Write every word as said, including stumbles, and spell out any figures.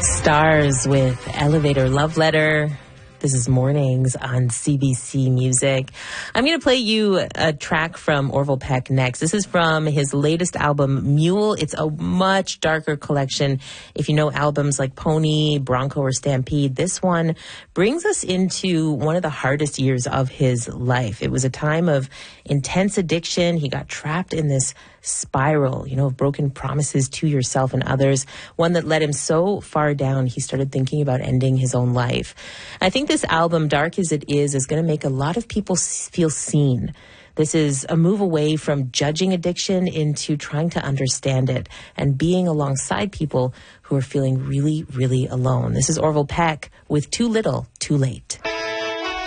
Stars with Elevator Love Letter. This is Mornings on C B C Music. I'm going to play you a track from Orville Peck next. This is from his latest album, Mule. It's a much darker collection. If you know albums like Pony, Bronco, or Stampede, this one brings us into one of the hardest years of his life. It was a time of intense addiction. He got trapped in this spiral, you know, of broken promises to yourself and others, one that led him so far down, he started thinking about ending his own life. I think this album, dark as it is, is going to make a lot of people feel seen. This is a move away from judging addiction into trying to understand it and being alongside people who are feeling really, really alone. This is Orville Peck with Too Little, Too Late.